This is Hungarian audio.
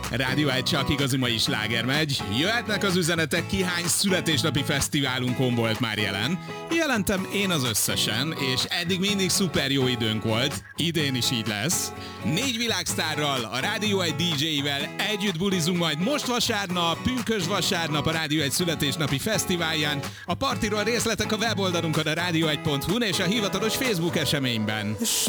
Rádió 1 csak igazi mai sláger megy. Jöhetnek az üzenetek, ki hány születésnapi fesztiválunkon volt már jelen. Jelentem én az összesen, és eddig mindig szuper jó időnk volt. Idén is így lesz. 4 világsztárral, a Rádió 1 DJ-vel együtt bulizunk majd most vasárnap, pünkösd vasárnap a Rádió 1 születésnapi fesztiválján. A partiról részletek a weboldalunkon, a radio1.hu-n és a hivatalos Facebook eseményben.